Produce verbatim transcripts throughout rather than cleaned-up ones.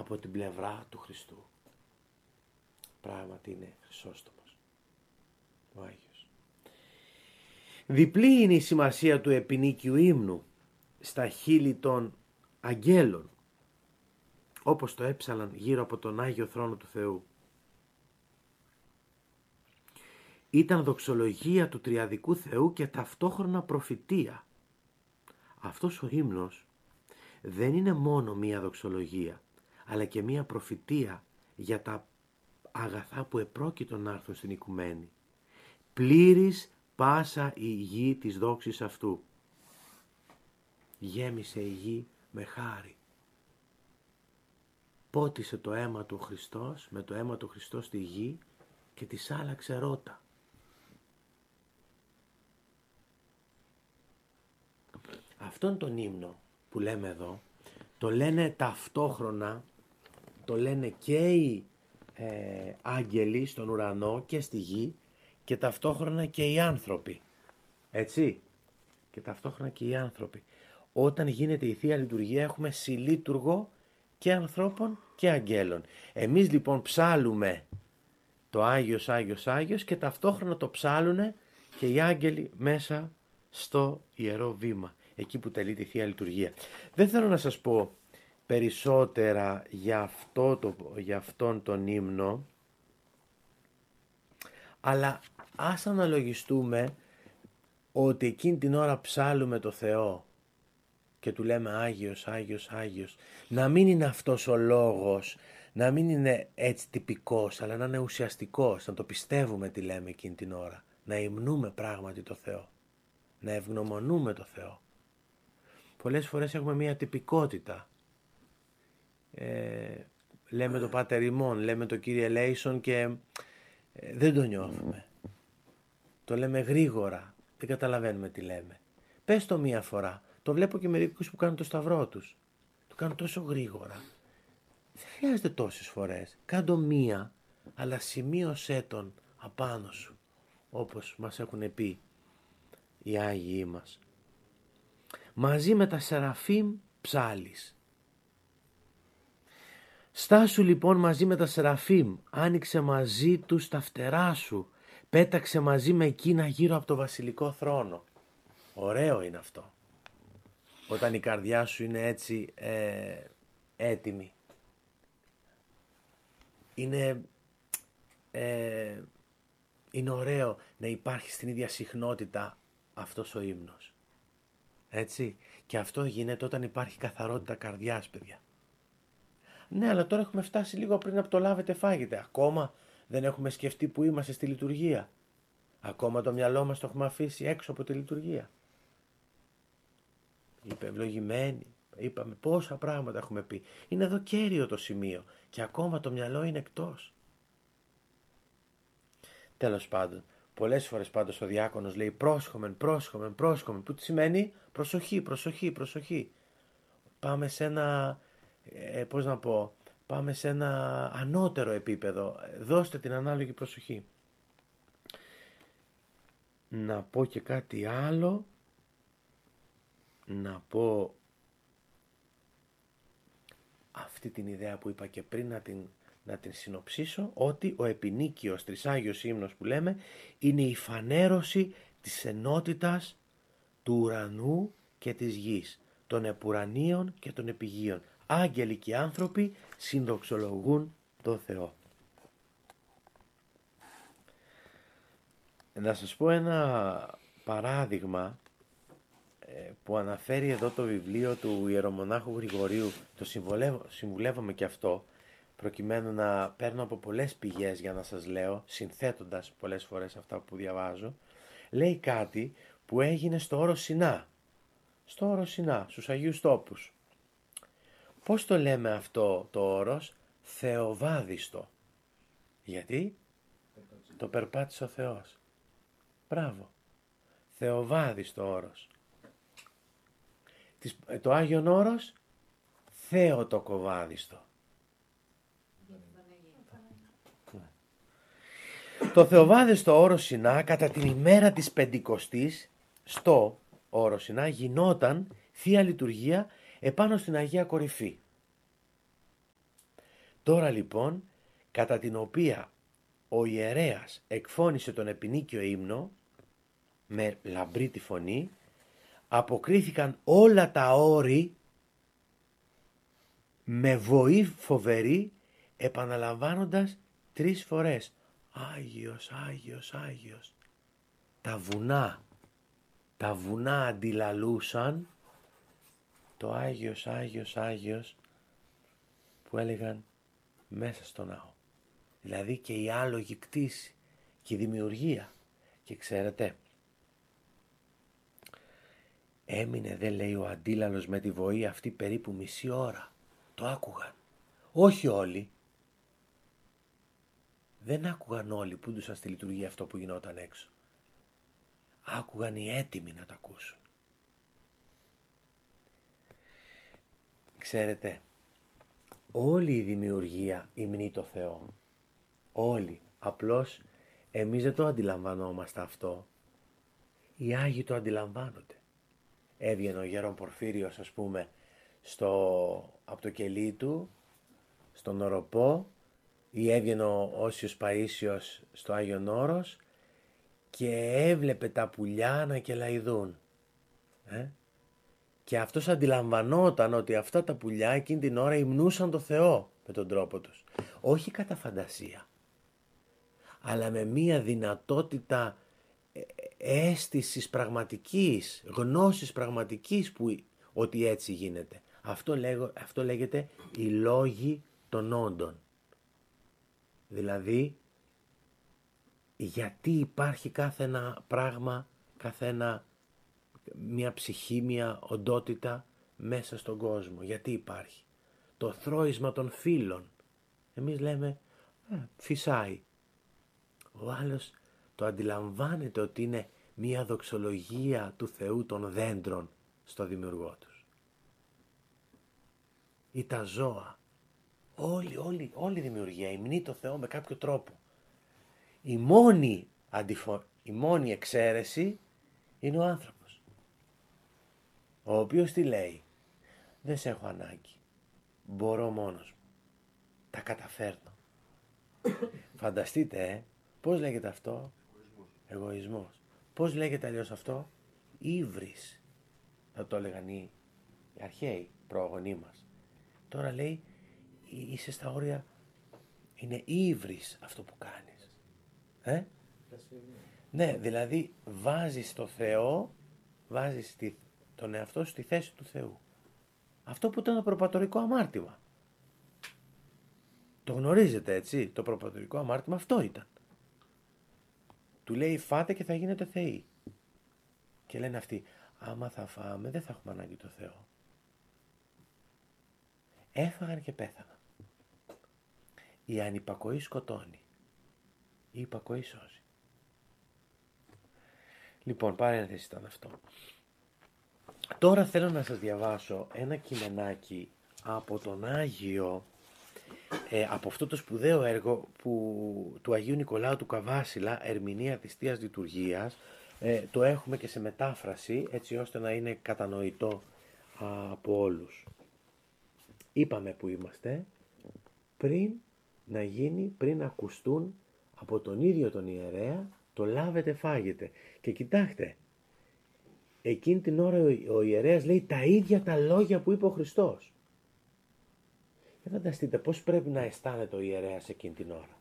από την πλευρά του Χριστού. Πράγματι είναι Χρυσόστομος ο Άγιος. Διπλή είναι η σημασία του επινίκιου ύμνου στα χείλη των αγγέλων, όπως το έψαλαν γύρω από τον Άγιο Θρόνο του Θεού. Ήταν δοξολογία του τριαδικού Θεού και ταυτόχρονα προφητεία. Αυτός ο ύμνος δεν είναι μόνο μία δοξολογία, αλλά και μία προφητεία για τα αγαθά που επρόκειτο να έρθουν στην οικουμένη. Πλήρης πάσα η γη της δόξης αυτού. Γέμισε η γη με χάρη. Πότισε το αίμα του Χριστός, με το αίμα του Χριστός στη γη και της άλλαξε ρότα. Αυτόν τον ύμνο που λέμε εδώ, το λένε ταυτόχρονα, το λένε και οι ε, άγγελοι στον ουρανό και στη γη και ταυτόχρονα και οι άνθρωποι. Έτσι, και ταυτόχρονα και οι άνθρωποι. Όταν γίνεται η Θεία Λειτουργία έχουμε συλλήτουργο και ανθρώπων και αγγέλων. Εμείς λοιπόν ψάλουμε το Άγιος, Άγιος, Άγιος και ταυτόχρονα το ψάλουνε και οι άγγελοι μέσα στο Ιερό Βήμα, εκεί που τελεί τη Θεία Λειτουργία. Δεν θέλω να σας πω περισσότερα για, αυτό το, για αυτόν τον ύμνο, αλλά ας αναλογιστούμε ότι εκείνη την ώρα ψάλουμε το Θεό και του λέμε Άγιος, Άγιος, Άγιος, να μην είναι αυτός ο λόγος, να μην είναι έτσι τυπικός, αλλά να είναι ουσιαστικός, να το πιστεύουμε τι λέμε εκείνη την ώρα, να υμνούμε πράγματι το Θεό, να ευγνωμονούμε το Θεό. Πολλές φορές έχουμε μια τυπικότητα. Ε, λέμε το Πάτερ ημών, λέμε το Κύριε Λέησον και ε, δεν το νιώθουμε. Το λέμε γρήγορα, δεν καταλαβαίνουμε τι λέμε. Πες το μία φορά. Το βλέπω και μερικούς που κάνουν το σταυρό τους. Το κάνουν τόσο γρήγορα. Δεν χρειάζεται τόσες φορές. Κάντο μία, αλλά σημείωσέ τον απάνω σου, όπως μας έχουν πει οι Άγιοι μας. Μαζί με τα Σεραφείμ ψάλεις. Στάσου λοιπόν μαζί με τα Σεραφείμ, άνοιξε μαζί τους τα φτερά σου, πέταξε μαζί με εκείνα γύρω από το βασιλικό θρόνο. Ωραίο είναι αυτό. Όταν η καρδιά σου είναι έτσι ε, έτοιμη. Είναι, ε, είναι ωραίο να υπάρχει στην ίδια συχνότητα αυτός ο ύμνος. Έτσι. Και αυτό γίνεται όταν υπάρχει καθαρότητα καρδιάς, παιδιά. Ναι, αλλά τώρα έχουμε φτάσει λίγο πριν από το λάβετε φάγετε. Ακόμα δεν έχουμε σκεφτεί που είμαστε στη λειτουργία. Ακόμα το μυαλό μας το έχουμε αφήσει έξω από τη λειτουργία. Είπε ευλογημένοι, είπαμε πόσα πράγματα έχουμε πει. Είναι εδώ κέριο το σημείο και ακόμα το μυαλό είναι εκτός. Τέλος πάντων, πολλές φορές πάντως ο διάκονος λέει πρόσχομεν, πρόσχομεν, πρόσχομεν, που τι σημαίνει προσοχή, προσοχή, προσοχή. Πάμε σε ένα, ε, πώς να πω, πάμε σε ένα ανώτερο επίπεδο, δώστε την ανάλογη προσοχή. Να πω και κάτι άλλο, να πω αυτή την ιδέα που είπα και πριν να την, να την συνοψίσω, ότι ο επινίκιος τρισάγιος ύμνος που λέμε είναι η φανέρωση της ενότητας του ουρανού και της γης, των επουρανίων και των επιγείων. Άγγελοι και άνθρωποι συνδοξολογούν τον Θεό. Να σας πω ένα παράδειγμα που αναφέρει εδώ το βιβλίο του Ιερομονάχου Γρηγορίου. Το συμβουλεύω, συμβουλεύομαι και αυτό, προκειμένου να παίρνω από πολλές πηγές για να σας λέω, συνθέτοντας πολλές φορές αυτά που διαβάζω. Λέει κάτι που έγινε στο Όρος Σινά, στο Όρος Σινά, στους Αγίους Τόπους. Πώς το λέμε αυτό το όρος? Θεοβάδιστο. Γιατί? Το περπάτησε ο Θεός. Μπράβο. Θεοβάδιστο όρος. Το Άγιον Όρος, Θεοτοκοβάδιστο. Το Θεοβάδιστο Όρος Σινά κατά την ημέρα της Πεντηκοστής στο Όρος Σινά γινόταν Θεία Λειτουργία επάνω στην Αγία Κορυφή. Τώρα λοιπόν, κατά την οποία ο ιερέας εκφώνησε τον επινίκιο ύμνο, με λαμπρή τη φωνή, αποκρίθηκαν όλα τα όρη με βοή φοβερή, επαναλαμβάνοντας τρεις φορές Άγιος, Άγιος, Άγιος. Τα βουνά, τα βουνά αντιλαλούσαν το Άγιος, Άγιος, Άγιος που έλεγαν μέσα στο ναό. Δηλαδή και η άλογη κτήση και η δημιουργία. Και ξέρετε, έμεινε, δεν λέει, ο αντίλαλος με τη βοή αυτή περίπου μισή ώρα. Το άκουγαν. Όχι όλοι. Δεν άκουγαν όλοι που ντουσαν στη λειτουργία αυτό που γινόταν έξω. Άκουγαν οι έτοιμοι να τα ακούσουν. Ξέρετε, όλη η δημιουργία υμνεί το Θεό. Όλοι. Απλώς εμείς δεν το αντιλαμβανόμαστε αυτό. Οι Άγιοι το αντιλαμβάνονται. Έβγαινε ο γέρον Πορφύριος, ας πούμε, στο, από το κελί του, στον Οροπό, ή έβγαινε ο Όσιος Παΐσιος στο Άγιον Όρος και έβλεπε τα πουλιά να κελαηδούν. Ε? Και αυτός αντιλαμβανόταν ότι αυτά τα πουλιά εκείνη την ώρα υμνούσαν το Θεό με τον τρόπο τους. Όχι κατά φαντασία, αλλά με μία δυνατότητα αίσθησης πραγματικής, γνώσης πραγματικής που, ότι έτσι γίνεται. Αυτό, λέγω, αυτό λέγεται οι λόγοι των όντων. Δηλαδή, γιατί υπάρχει κάθε ένα πράγμα, κάθε ένα, μια ψυχή, μια οντότητα μέσα στον κόσμο. Γιατί υπάρχει. Το θρώισμα των φύλων. Εμείς λέμε, ε, φυσάει. Ο άλλος το αντιλαμβάνεται ότι είναι μια δοξολογία του Θεού των δέντρων στο δημιουργό τους. Ή τα ζώα. Όλη, όλη, όλη η δημιουργία υμνεί το Θεό με κάποιο τρόπο. Η μόνη, αντιφο... η μόνη εξαίρεση είναι ο άνθρωπος. Ο οποίος τι λέει. Δεν σε έχω ανάγκη. Μπορώ μόνος μου. Τα καταφέρνω. Φανταστείτε, ε, πώς λέγεται αυτό. Εγωισμός. Εγωισμός. Πώς λέγεται αλλιώς αυτό. Ύβρις. Θα το έλεγαν οι, οι αρχαίοι προγονείς μας. Τώρα λέει είσαι στα όρια, είναι ύβρις αυτό που κάνεις. Ε? Ναι, δηλαδή βάζεις το Θεό, βάζεις τη, τον εαυτό σου στη θέση του Θεού. Αυτό που ήταν το προπατορικό αμάρτημα. Το γνωρίζετε, έτσι, το προπατορικό αμάρτημα αυτό ήταν. Του λέει φάτε και θα γίνετε θεοί. Και λένε αυτοί, άμα θα φάμε δεν θα έχουμε ανάγκη το Θεό. Έφαγαν και πέθαναν. Η ανυπακοή σκοτώνει. Η υπακοή σώζει. Λοιπόν, παρένθεση ήταν αυτό. Τώρα θέλω να σας διαβάσω ένα κειμενάκι από τον Άγιο, ε, από αυτό το σπουδαίο έργο που, του Αγίου Νικολάου του Καβάσιλα, Ερμηνεία της Θείας Λειτουργίας. Ε, το έχουμε και σε μετάφραση, έτσι ώστε να είναι κατανοητό α, από όλους. Είπαμε που είμαστε, πριν να γίνει, πριν ακουστούν από τον ίδιο τον ιερέα, το λάβετε φάγετε. Και κοιτάξτε, εκείνη την ώρα ο ιερέας λέει τα ίδια τα λόγια που είπε ο Χριστός. Και φανταστείτε πώς πρέπει να αισθάνεται ο ιερέας εκείνη την ώρα.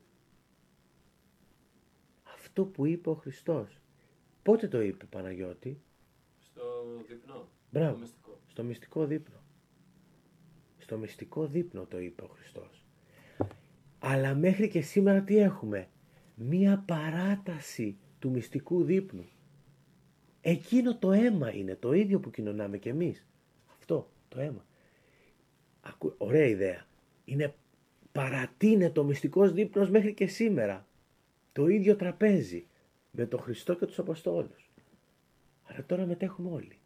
Αυτό που είπε ο Χριστός. Πότε το είπε, Παναγιώτη? Στο δείπνο. Μπράβο, Στο μυστικό. στο μυστικό δείπνο. Στο μυστικό δείπνο το είπε ο Χριστός. Αλλά μέχρι και σήμερα τι έχουμε? Μία παράταση του μυστικού δείπνου. Εκείνο το αίμα είναι το ίδιο που κοινωνάμε κι εμείς. Αυτό το αίμα. Ακού, ωραία ιδέα. Είναι, παρατείνεται ο μυστικός δείπνος μέχρι και σήμερα. Το ίδιο τραπέζι με τον Χριστό και τους Αποστόλους. Αλλά τώρα μετέχουμε όλοι.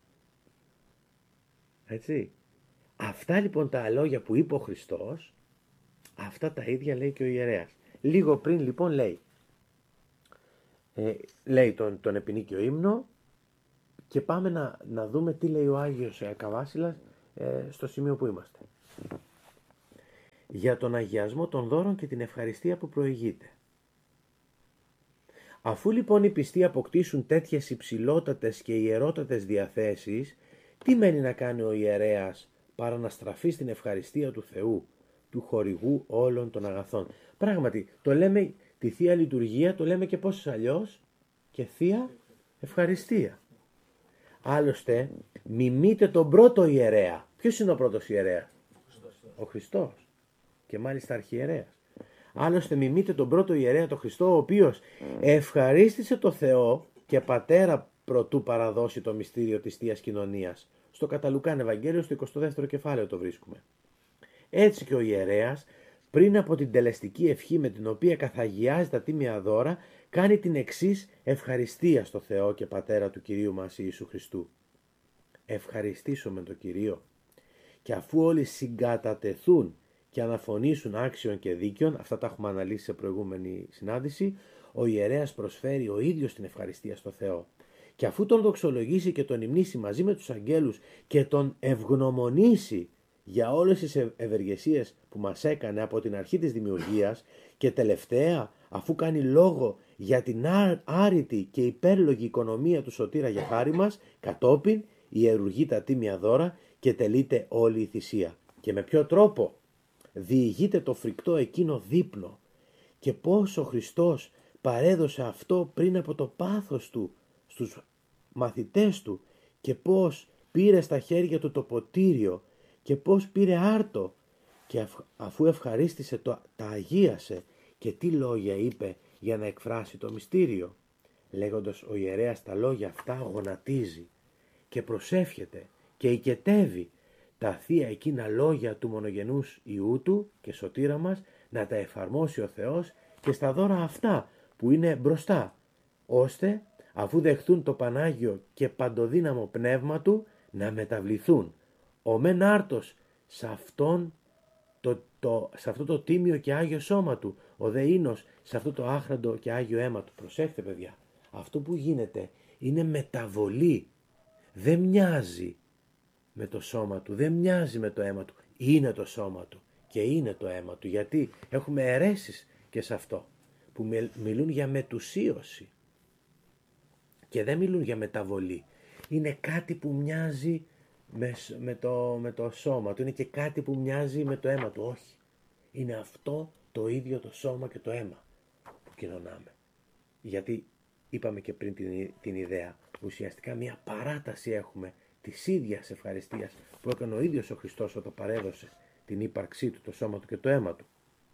Έτσι. Αυτά λοιπόν τα λόγια που είπε ο Χριστός, αυτά τα ίδια λέει και ο ιερέας. Λίγο πριν λοιπόν λέει, ε, λέει τον, τον επινίκιο ύμνο και πάμε να, να δούμε τι λέει ο Άγιος Καβάσιλας ε, στο σημείο που είμαστε. για τον αγιασμό των δώρων και την ευχαριστία που προηγείται. Αφού λοιπόν οι πιστοί αποκτήσουν τέτοιες υψηλότατες και ιερότατες διαθέσεις, τι μένει να κάνει ο ιερέας παρά να στραφεί στην ευχαριστία του Θεού, του χορηγού όλων των αγαθών. Πράγματι, το λέμε, τη Θεία Λειτουργία το λέμε και πώς αλλιώς, και Θεία Ευχαριστία. Άλλωστε, μιμείτε τον πρώτο ιερέα. Ποιος είναι ο πρώτος ιερέας? Ο Χριστός. Και μάλιστα αρχιερέας. Άλλωστε μιμείτε τον πρώτο ιερέα, τον Χριστό, ο οποίος ευχαρίστησε το Θεό και Πατέρα προτού παραδώσει το μυστήριο της Θείας Κοινωνίας. Στο κατά Λουκάν Ευαγγέλιο, στο εικοστό δεύτερο κεφάλαιο το βρίσκουμε. Έτσι και ο ιερέας, πριν από την τελεστική ευχή με την οποία καθαγιάζει τα τίμια δώρα, κάνει την εξής ευχαριστία στο Θεό και Πατέρα του Κυρίου μας Ιησού Χριστού. Ευχαριστήσουμε τον Κυρίο. Και αφού όλοι συγκατατεθούν και αναφωνήσουν άξιων και δίκαιων, αυτά τα έχουμε αναλύσει σε προηγούμενη συνάντηση, ο ιερέας προσφέρει ο ίδιος την ευχαριστία στο Θεό. Και αφού τον δοξολογήσει και τον υμνήσει μαζί με τους αγγέλους και τον ευγνωμονήσει για όλες τις ευεργεσίες που μας έκανε από την αρχή της δημιουργίας, και τελευταία αφού κάνει λόγο για την άρρητη και υπέρλογη οικονομία του Σωτήρα για χάρη μας, κατόπιν ιερουργεί τα τίμια δώρα και τελείται όλη η θυσία. Και με ποιο τρόπο? Διηγείται το φρικτό εκείνο δείπνο και πώς ο Χριστός παρέδωσε αυτό πριν από το πάθος του στους μαθητές του, και πώς πήρε στα χέρια του το ποτήριο και πώς πήρε άρτο και αφού ευχαρίστησε το, τα αγίασε. Και τι λόγια είπε για να εκφράσει το μυστήριο? Λέγοντας ο ιερέας τα λόγια αυτά γονατίζει και προσεύχεται και οικετεύει τα θεία εκείνα λόγια του μονογενούς Υιού του και Σωτήρα μας να τα εφαρμόσει ο Θεός και στα δώρα αυτά που είναι μπροστά, ώστε αφού δεχθούν το Πανάγιο και παντοδύναμο πνεύμα του να μεταβληθούν ο μεν άρτος σε, αυτόν, το, το, σε αυτό το τίμιο και άγιο σώμα του, ο δε ίνος σε αυτό το άχραντο και άγιο αίμα του. Προσέχτε παιδιά, αυτό που γίνεται είναι μεταβολή, δεν μοιάζει με το σώμα του, δεν μοιάζει με το αίμα του, είναι το σώμα του και είναι το αίμα του, γιατί έχουμε αιρέσεις και σε αυτό που μιλούν για μετουσίωση και δεν μιλούν για μεταβολή. Είναι κάτι που μοιάζει με, με, το, με το σώμα του, είναι και κάτι που μοιάζει με το αίμα του. Όχι, είναι αυτό το ίδιο το σώμα και το αίμα που κοινωνάμε. Γιατί είπαμε και πριν την, την ιδέα, ουσιαστικά μια παράταση έχουμε της ίδιας ευχαριστίας που έκανε ο ίδιος ο Χριστός όταν παρέδωσε την ύπαρξή του, το σώμα του και το αίμα του.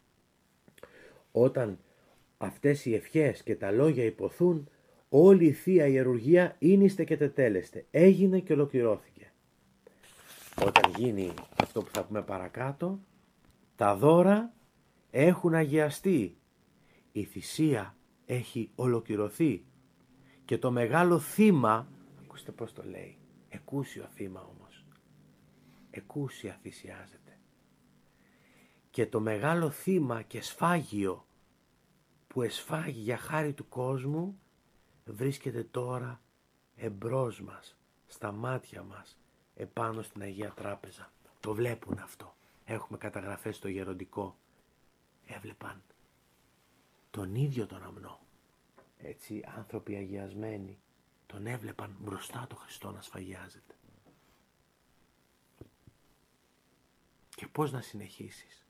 Όταν αυτές οι ευχές και τα λόγια υποθούν, όλη η Θεία Ιερουργία ίνιστε και τετέλεστε. Έγινε και ολοκληρώθηκε. Όταν γίνει αυτό που θα πούμε παρακάτω, τα δώρα έχουν αγιαστεί, η θυσία έχει ολοκληρωθεί και το μεγάλο θύμα, ακούστε πώς το λέει, εκούσιο θύμα όμως, εκούσια θυσιάζεται, και το μεγάλο θύμα και σφάγιο που εσφάγει για χάρη του κόσμου βρίσκεται τώρα εμπρός μας, στα μάτια μας, επάνω στην Αγία Τράπεζα. Το βλέπουν αυτό. Έχουμε καταγραφές στο γεροντικό. Έβλεπαν τον ίδιο τον αμνό. Έτσι άνθρωποι αγιασμένοι τον έβλεπαν μπροστά το Χριστό να σφαγιάζεται. Και πώς να συνεχίσεις?